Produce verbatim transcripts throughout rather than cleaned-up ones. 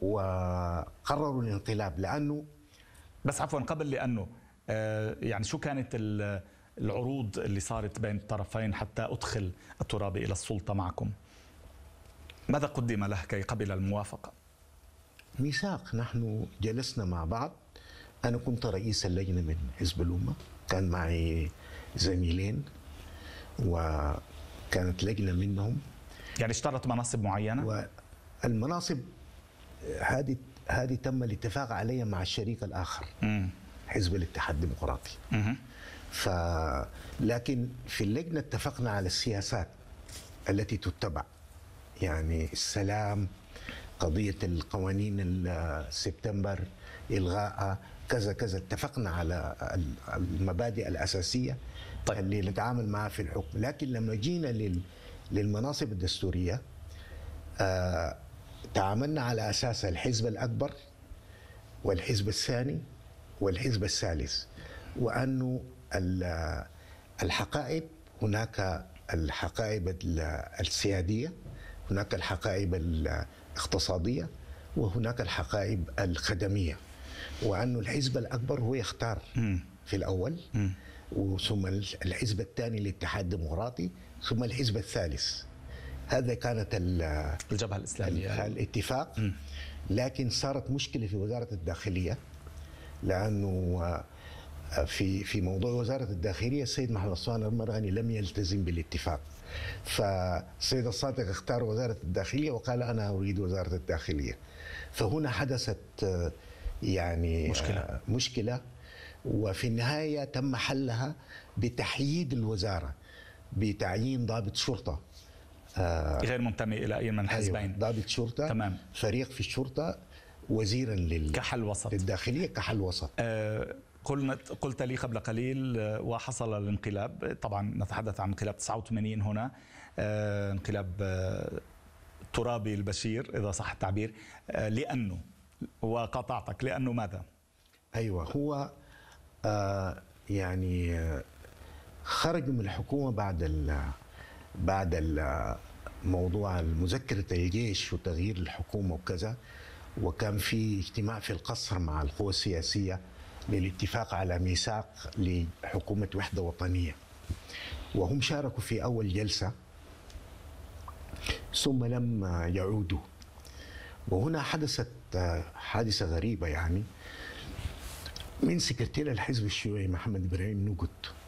وقرروا الانقلاب لأنه بس عفوا قبل لأنه آه يعني شو كانت العروض اللي صارت بين الطرفين حتى أدخل الترابي إلى السلطة معكم؟ ماذا قدم له كي قبل الموافقة؟ ميثاق. نحن جلسنا مع بعض، أنا كنت رئيس اللجنة من حزب الأمة، كان معي زميلين وكانت لجنة منهم. يعني اشترط مناصب معينة؟ والمناصب هذه هذه تم الاتفاق عليها مع الشريك الآخر م. حزب الاتحاد الديمقراطي. م. ف لكن في اللجنة اتفقنا على السياسات التي تتبع، يعني السلام، قضية القوانين سبتمبر، إلغاء كذا كذا، اتفقنا على المبادئ الأساسية طيب. اللي نتعامل معها في الحكم. لكن لما جينا للمناصب الدستورية آه تعاملنا على أساس الحزب الأكبر والحزب الثاني والحزب الثالث، وأنه الحقائب هناك الحقائب السيادية، هناك الحقائب الاقتصادية، وهناك الحقائب الخدمية، وأنه الحزب الأكبر هو يختار م. في الأول م. وثم الحزب الثاني الاتحاد الديمقراطي ثم الحزب الثالث. هذا كانت الجبهة الإسلامية الاتفاق. م. لكن صارت مشكلة في وزارة الداخلية، لأنه في في موضوع وزارة الداخلية السيد محمد عثمان المرغني لم يلتزم بالاتفاق، فالسيد الصادق اختار وزارة الداخلية وقال أنا أريد وزارة الداخلية. فهنا حدثت يعني مشكلة مشكلة وفي النهاية تم حلها بتحييد الوزارة، بتعيين ضابط شرطة غير منتمي إلى أي من الحزبين. أيوة، ضابط شرطة تمام. فريق في الشرطة وزيرا لل... كحل وسط للداخلية كحل وسط. أه قلنا قلت لي قبل قليل وحصل الانقلاب، طبعا نتحدث عن انقلاب تسعة وثمانين هنا، أه انقلاب أه ترابي البشير إذا صح التعبير، أه لأنه وقاطعتك لأنه ماذا؟ أيوة، هو آه يعني خرجوا من الحكومة بعد ال بعد ال موضوع مذكرة الجيش وتغيير الحكومة وكذا، وكان في اجتماع في القصر مع القوى السياسية للاتفاق على ميثاق لحكومة وحدة وطنية، وهم شاركوا في أول جلسة ثم لم يعودوا. وهنا حدثت حادثة غريبة، يعني من سكرتير الحزب الشيوعي محمد إبراهيم نوجت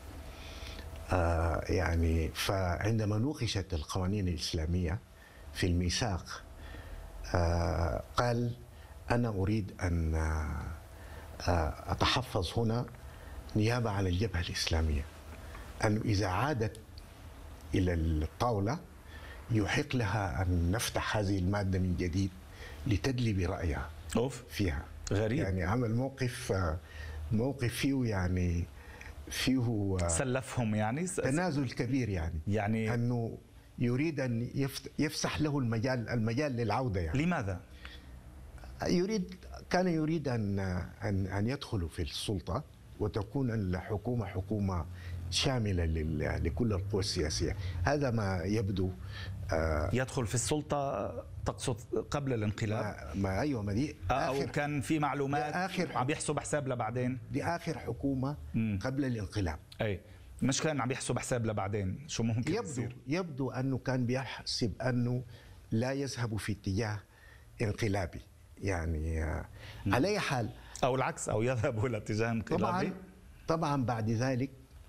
آه يعني فعندما نوقشت القوانين الإسلامية في الميثاق آه قال أنا أريد أن آه أتحفظ هنا نيابة عن الجبهة الإسلامية، أنه إذا عادت إلى الطاولة يحق لها أن نفتح هذه المادة من جديد لتدلي برأيها أوف. فيها. غريب. يعني عمل موقف موقف فيه يعني فيه سلفهم يعني تنازل كبير، يعني يعني أنه يريد أن يفسح له المجال المجال للعودة. يعني لماذا؟ يريد كان يريد أن أن أن يدخلوا في السلطة وتكون الحكومة حكومة شاملة لكل القوى السياسية. هذا ما يبدو. آه يدخل في السلطة تقصد قبل الانقلاب؟ ما, ما أيوة ما دي أو كان في معلومات عم يحسب حساب لبعدين؟ دي آخر حكومة م. قبل الانقلاب. أي مش كان عم يحسب حساب لبعدين شو ممكن يبدو يصير؟ يبدو أنه كان بيحسب أنه لا يذهب في اتجاه انقلابي، يعني آه على أي حال، أو العكس، أو يذهب إلى اتجاه انقلابي. طبعا طبعا بعد ذلك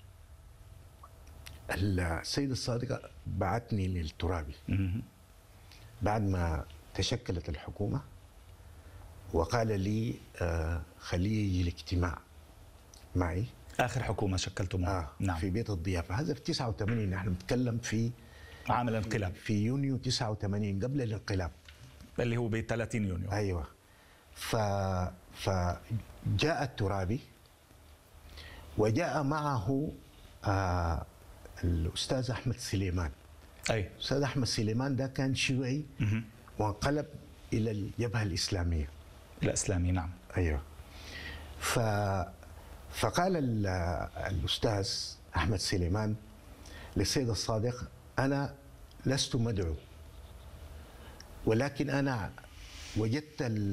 السيد الصادق بعثني للترابي بعد ما تشكلت الحكومة وقال لي آه خليه يجي الاجتماع معي. آخر حكومة شكلتم آه نعم. في بيت الضيافة، هذا في تسعة وثمانين، نحن بنتكلم في عام الانقلاب، في يونيو تسعة وثمانين قبل الانقلاب اللي هو ب ثلاثين يونيو. أيوة. ف فجاء الترابي وجاء معه آه الأستاذ أحمد سليمان. أي الأستاذ أحمد سليمان ده كان شيوعي وانقلب إلى الجبهة الإسلامية. الإسلامي نعم. أيوة. ف فقال الأستاذ أحمد سليمان للسيد الصادق أنا لست مدعو، ولكن أنا وجدت